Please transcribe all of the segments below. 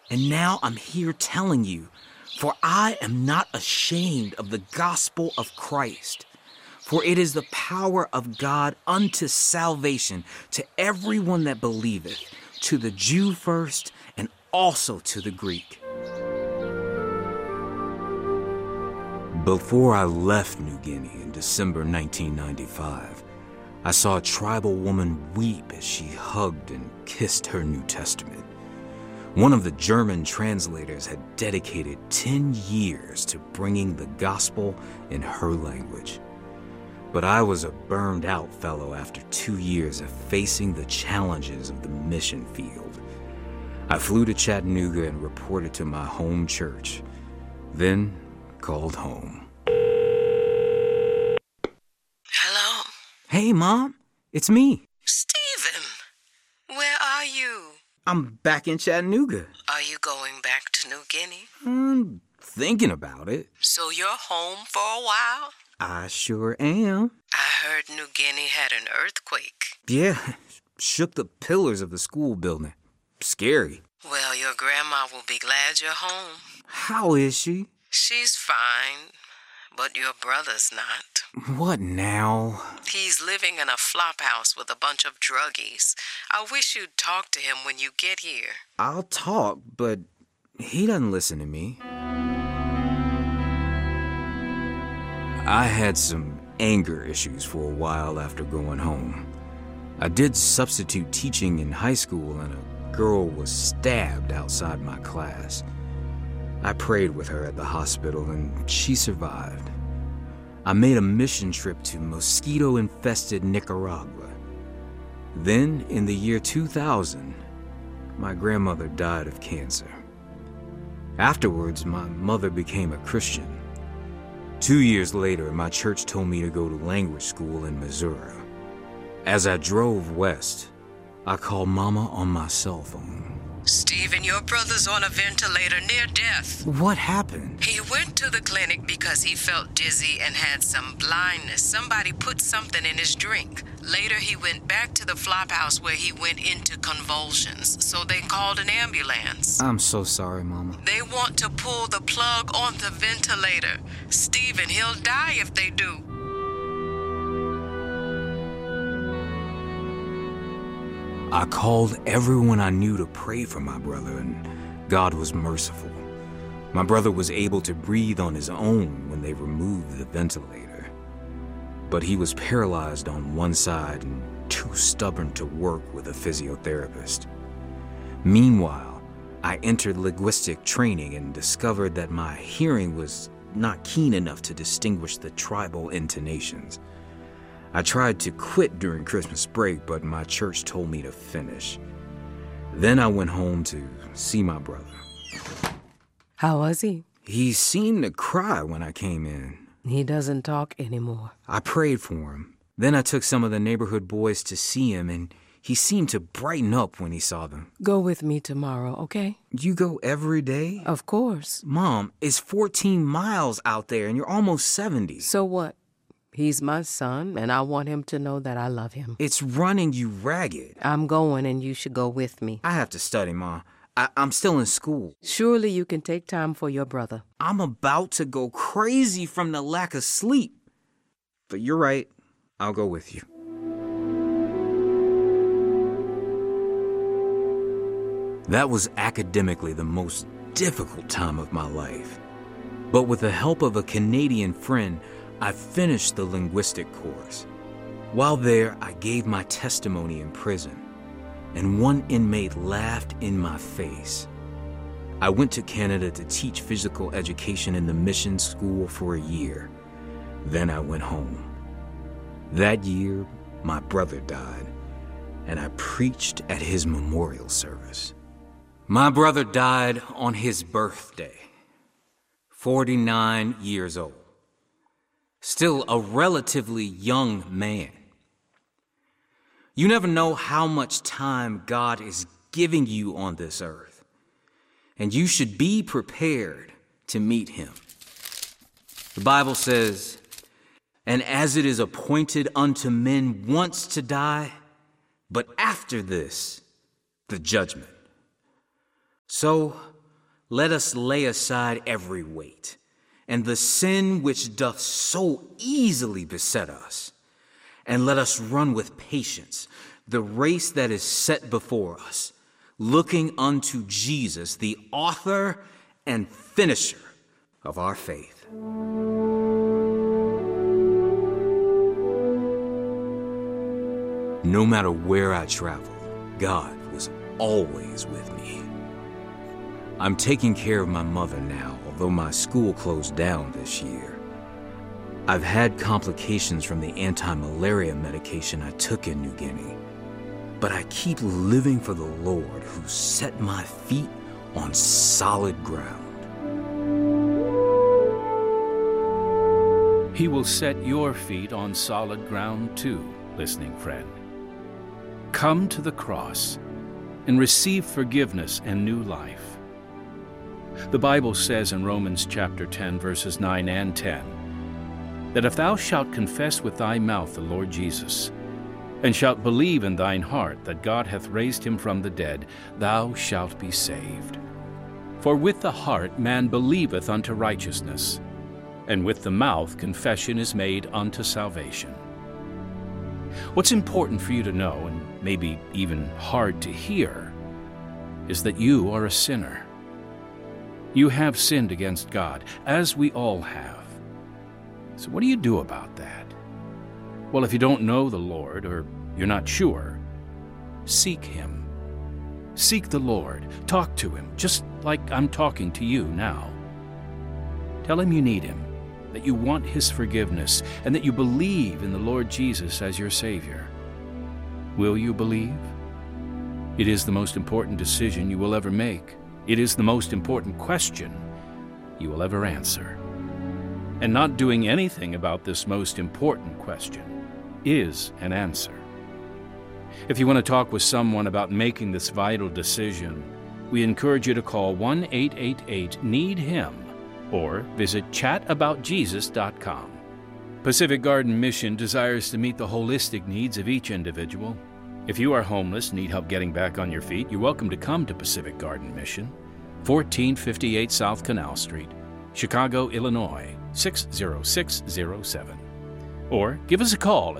And now I'm here telling you, for I am not ashamed of the gospel of Christ. For it is the power of God unto salvation to everyone that believeth, to the Jew first, and also to the Greek. Before I left New Guinea in December 1995, I saw a tribal woman weep as she hugged and kissed her New Testament. One of the German translators had dedicated 10 years to bringing the gospel in her language. But I was a burned out fellow after 2 years of facing the challenges of the mission field. I flew to Chattanooga and reported to my home church, then called home. Hello? Hey, Mom, it's me. Stephen, where are you? I'm back in Chattanooga. Are you going back to New Guinea? I'm thinking about it. So you're home for a while? I sure am. I heard New Guinea had an earthquake. Yeah, shook the pillars of the school building. Scary. Well, your grandma will be glad you're home. How is she? She's fine, but your brother's not. What now? He's living in a flop house with a bunch of druggies. I wish you'd talk to him when you get here. I'll talk, but he doesn't listen to me. I had some anger issues for a while after going home. I did substitute teaching in high school and a girl was stabbed outside my class. I prayed with her at the hospital and she survived. I made a mission trip to mosquito-infested Nicaragua. Then, in the year 2000, my grandmother died of cancer. Afterwards, my mother became a Christian. 2 years later, my church told me to go to language school in Missouri. As I drove west, I called Mama on my cell phone. Stephen, your brother's on a ventilator near death. What happened? He went to the clinic because he felt dizzy and had some blindness. Somebody put something in his drink. Later, he went back to the flop house where he went into convulsions, so they called an ambulance. I'm so sorry, Mama. They want to pull the plug on the ventilator. Stephen, he'll die if they do. I called everyone I knew to pray for my brother, and God was merciful. My brother was able to breathe on his own when they removed the ventilator. But he was paralyzed on one side and too stubborn to work with a physiotherapist. Meanwhile, I entered linguistic training and discovered that my hearing was not keen enough to distinguish the tribal intonations. I tried to quit during Christmas break, but my church told me to finish. Then I went home to see my brother. How was he? He seemed to cry when I came in. He doesn't talk anymore. I prayed for him. Then I took some of the neighborhood boys to see him, and he seemed to brighten up when he saw them. Go with me tomorrow, okay? You go every day? Of course. Mom, it's 14 miles out there, and you're almost 70. So what? He's my son, and I want him to know that I love him. It's running you ragged. I'm going, and you should go with me. I have to study, Ma. I'm still in school. Surely you can take time for your brother. I'm about to go crazy from the lack of sleep. But you're right. I'll go with you. That was academically the most difficult time of my life. But with the help of a Canadian friend, I finished the linguistic course. While there, I gave my testimony in prison, and one inmate laughed in my face. I went to Canada to teach physical education in the mission school for a year. Then I went home. That year, my brother died, and I preached at his memorial service. My brother died on his birthday, 49 years old. Still a relatively young man. You never know how much time God is giving you on this earth, and you should be prepared to meet him. The Bible says, "And as it is appointed unto men once to die, but after this, the judgment." So, let us lay aside every weight, and the sin which doth so easily beset us, and let us run with patience the race that is set before us, looking unto Jesus, the author and finisher of our faith. No matter where I traveled, God was always with me. I'm taking care of my mother now, although my school closed down this year. I've had complications from the anti-malaria medication I took in New Guinea, but I keep living for the Lord who set my feet on solid ground. He will set your feet on solid ground too, listening friend. Come to the cross and receive forgiveness and new life. The Bible says in Romans chapter 10, verses 9 and 10, that if thou shalt confess with thy mouth the Lord Jesus, and shalt believe in thine heart that God hath raised him from the dead, thou shalt be saved. For with the heart man believeth unto righteousness, and with the mouth confession is made unto salvation. What's important for you to know, and maybe even hard to hear, is that you are a sinner. You have sinned against God, as we all have. So what do you do about that? Well, if you don't know the Lord, or you're not sure, seek Him. Seek the Lord. Talk to Him, just like I'm talking to you now. Tell Him you need Him, that you want His forgiveness, and that you believe in the Lord Jesus as your Savior. Will you believe? It is the most important decision you will ever make. It is the most important question you will ever answer. And not doing anything about this most important question is an answer. If you want to talk with someone about making this vital decision, we encourage you to call 1-888-NEED-HIM or visit chataboutjesus.com. Pacific Garden Mission desires to meet the holistic needs of each individual. If you are homeless, need help getting back on your feet, you're welcome to come to Pacific Garden Mission, 1458 South Canal Street, Chicago, Illinois, 60607. Or give us a call at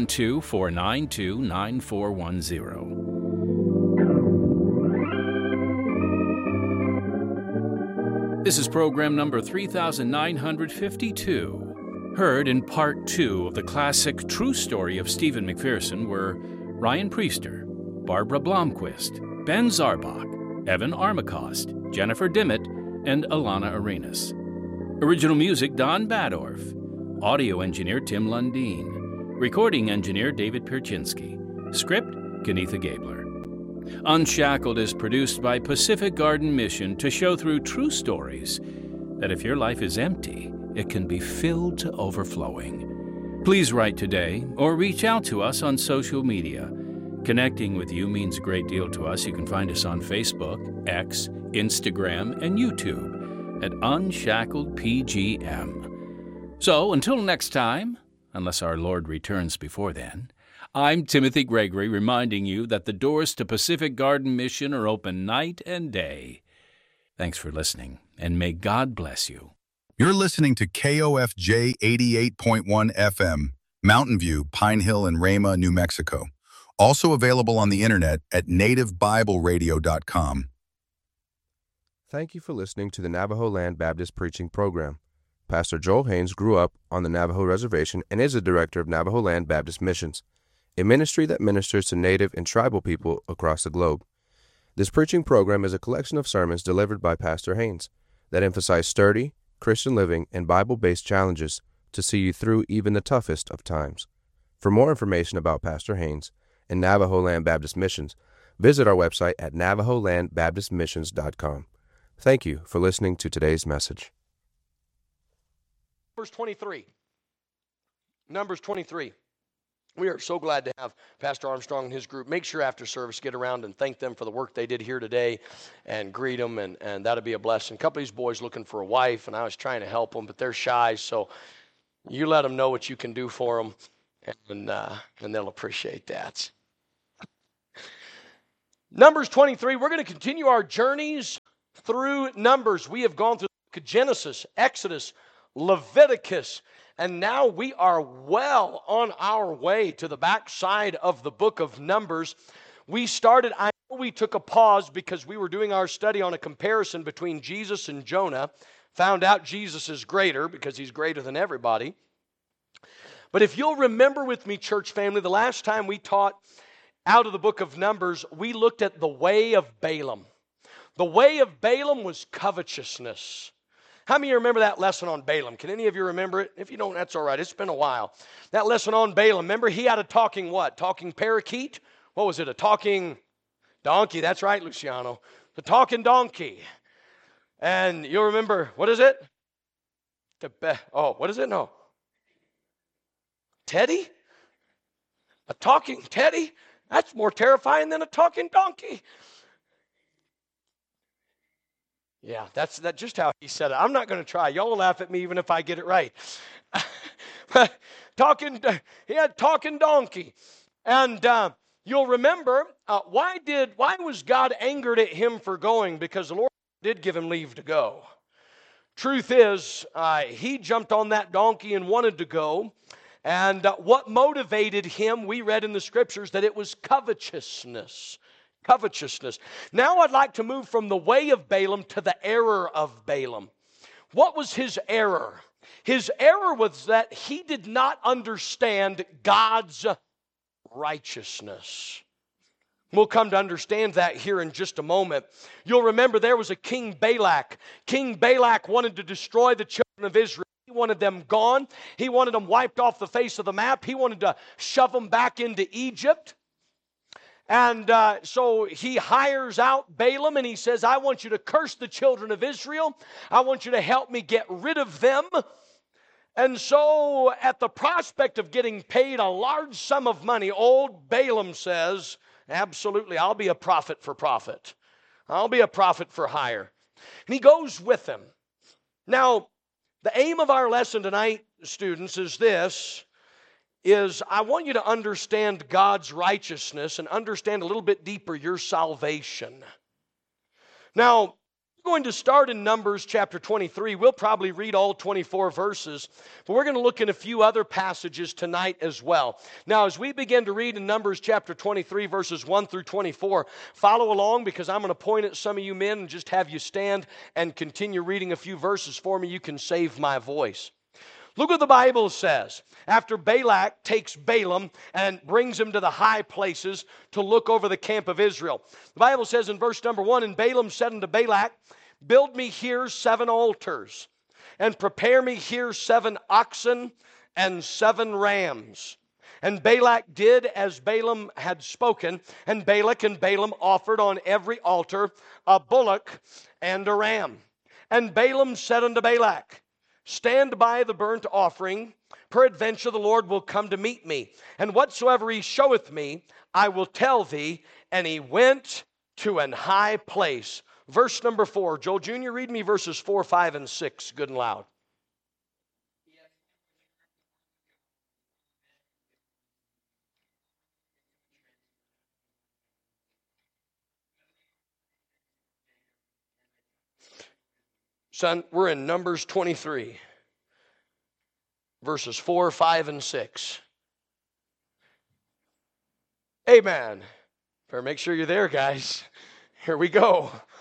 312-492-9410. This is program number 3952. Heard in part 2 of the classic true story of Stephen McPherson were Ryan Priester, Barbara Blomquist, Ben Zarbach, Evan Armacost, Jennifer Dimmitt, and Alana Arenas. Original music, Don Badorf. Audio engineer, Tim Lundeen. Recording engineer, David Perchinsky. Script, Kenitha Gabler. Unshackled is produced by Pacific Garden Mission to show through true stories that if your life is empty, it can be filled to overflowing. Please write today or reach out to us on social media. Connecting with you means a great deal to us. You can find us on Facebook, X, Instagram, and YouTube at Unshackled PGM. So, until next time, unless our Lord returns before then, I'm Timothy Gregory reminding you that the doors to Pacific Garden Mission are open night and day. Thanks for listening, and may God bless you. You're listening to KOFJ 88.1 FM, Mountain View, Pine Hill, and Rama, New Mexico. Also available on the internet at nativebibleradio.com. Thank you for listening to the Navajo Land Baptist Preaching Program. Pastor Joel Haynes grew up on the Navajo Reservation and is the director of Navajo Land Baptist Missions, a ministry that ministers to Native and tribal people across the globe. This preaching program is a collection of sermons delivered by Pastor Haynes that emphasize sturdy, Christian living, and Bible-based challenges to see you through even the toughest of times. For more information about Pastor Haynes and Navajo Land Baptist Missions, visit our website at navajolandbaptistmissions.com. Thank you for listening to today's message. Numbers 23. Numbers 23. We are so glad to have Pastor Armstrong and his group. Make sure after service, get around and thank them for the work they did here today and greet them, and that'll be a blessing. A couple of these boys looking for a wife, and I was trying to help them, but they're shy, so you let them know what you can do for them, and they'll appreciate that. Numbers 23, we're going to continue our journeys through Numbers. We have gone through Genesis, Exodus, Leviticus, and now we are well on our way to the backside of the book of Numbers. We took a pause because we were doing our study on a comparison between Jesus and Jonah. Found out Jesus is greater because he's greater than everybody. But if you'll remember with me, church family, the last time we taught out of the book of Numbers, we looked at the way of Balaam. The way of Balaam was covetousness. How many of you remember that lesson on Balaam? Can any of you remember it? If you don't, that's all right. It's been a while. That lesson on Balaam, remember he had a talking what? Talking parakeet? What was it? A talking donkey. That's right, Luciano. The talking donkey. And you'll remember, what is it? What is it? No. Teddy? A talking teddy? That's more terrifying than a talking donkey. Yeah, that's just how he said it. I'm not going to try. Y'all will laugh at me even if I get it right. He had talking donkey. And you'll remember, why was God angered at him for going? Because the Lord did give him leave to go. Truth is, he jumped on that donkey and wanted to go. And what motivated him, we read in the scriptures that it was covetousness. Covetousness. Now I'd like to move from the way of Balaam to the error of Balaam. What was his error? His error was that he did not understand God's righteousness. We'll come to understand that here in just a moment. You'll remember there was a King Balak. King Balak wanted to destroy the children of Israel. He wanted them gone. He wanted them wiped off the face of the map. He wanted to shove them back into Egypt. And so he hires out Balaam and he says, I want you to curse the children of Israel. I want you to help me get rid of them. And so at the prospect of getting paid a large sum of money, old Balaam says, absolutely, I'll be a prophet for profit. I'll be a prophet for hire. And he goes with them. Now, the aim of our lesson tonight, students, is I want you to understand God's righteousness and understand a little bit deeper your salvation. Now, we're going to start in Numbers chapter 23. We'll probably read all 24 verses, but we're going to look in a few other passages tonight as well. Now, as we begin to read in Numbers chapter 23, verses 1 through 24, follow along because I'm going to point at some of you men and just have you stand and continue reading a few verses for me. You can save my voice. Look what the Bible says. After Balak takes Balaam and brings him to the high places to look over the camp of Israel. The Bible says in verse number 1, and Balaam said unto Balak, build me here 7 altars, and prepare me here 7 oxen and 7 rams. And Balak did as Balaam had spoken, and Balak and Balaam offered on every altar a bullock and a ram. And Balaam said unto Balak, stand by the burnt offering, peradventure the Lord will come to meet me. And whatsoever he showeth me, I will tell thee. And he went to an high place. Verse number 4. Joel Jr., read me verses 4, 5, and 6, good and loud. Son, we're in Numbers 23, verses 4, 5, and 6. Amen. Better make sure you're there, guys. Here we go.